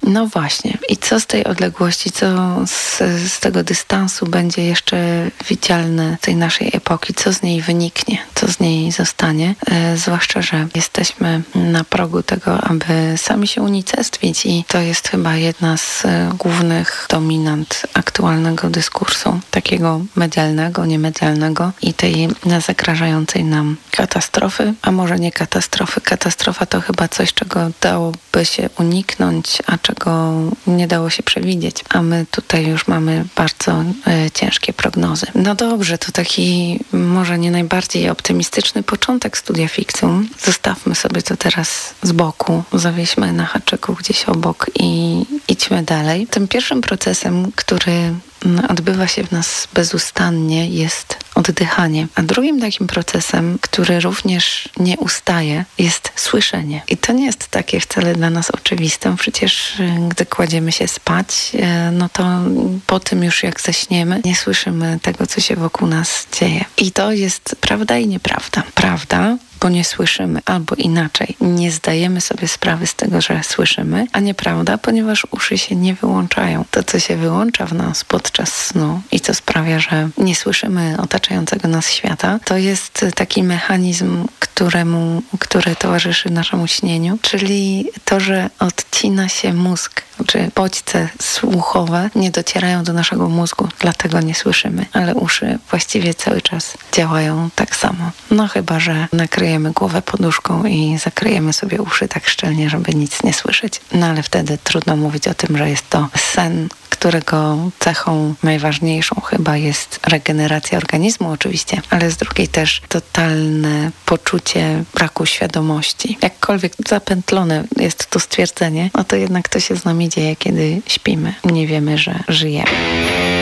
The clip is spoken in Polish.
No właśnie. I co z tej odległości, co z tego dystansu będzie jeszcze widzialne tej naszej epoki, co z niej wyniknie, co z niej zostanie, zwłaszcza, że jesteśmy na progu tego, aby sami się unicestwić i to jest chyba jedna z głównych dominant aktualnego dyskursu, takiego medialnego, niemedialnego i tej zagrażającej nam katastrofy, a może nie katastrofy. Katastrofa to chyba coś, czego dałoby się uniknąć, a czego nie dało się przewidzieć, a my tutaj już mamy bardzo ciężkie prognozy. No dobrze, to taki może nie najbardziej optymistyczny początek Studia Fixum. Zostawmy sobie to teraz z boku, zawieźmy na haczyku gdzieś obok i idźmy dalej. Tym pierwszym procesem, który odbywa się w nas bezustannie, jest oddychanie. A drugim takim procesem, który również nie ustaje, jest słyszenie. I to nie jest takie wcale dla nas oczywiste. Przecież gdy kładziemy się spać, no to po tym już jak zaśniemy, nie słyszymy tego, co się wokół nas dzieje. I to jest prawda i nieprawda. Prawda, bo nie słyszymy, albo inaczej, nie zdajemy sobie sprawy z tego, że słyszymy, a nieprawda, ponieważ uszy się nie wyłączają. To, co się wyłącza w nas podczas snu i co sprawia, że nie słyszymy otaczającego nas świata, to jest taki mechanizm, który towarzyszy naszemu śnieniu, czyli to, że odcina się mózg, czy bodźce słuchowe nie docierają do naszego mózgu, dlatego nie słyszymy, ale uszy właściwie cały czas działają tak samo. No chyba, że nakryjemy głowę poduszką i zakryjemy sobie uszy tak szczelnie, żeby nic nie słyszeć. No ale wtedy trudno mówić o tym, że jest to sen, którego cechą najważniejszą chyba jest regeneracja organizmu oczywiście, ale z drugiej też totalne poczucie braku świadomości. Jakkolwiek zapętlone jest to stwierdzenie, no to jednak to się z nami dzieje, kiedy śpimy. Nie wiemy, że żyjemy.